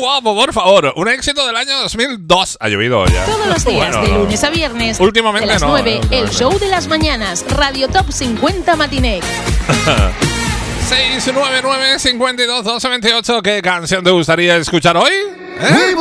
guapo, por favor. Un éxito del año 2002. Ha llovido ya. Todos los días, de lunes a viernes. Últimamente a las no. 9, el show de las mañanas. Radio Top 50 Matiné. 699 52 12 28. ¿Qué canción te gustaría escuchar hoy?